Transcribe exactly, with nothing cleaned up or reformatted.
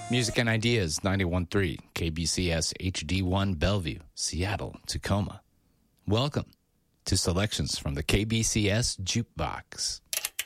Music and Ideas, ninety-one point three, K B C S H D one Bellevue, Seattle, Tacoma. Welcome to Selections from the K B C S Jukebox.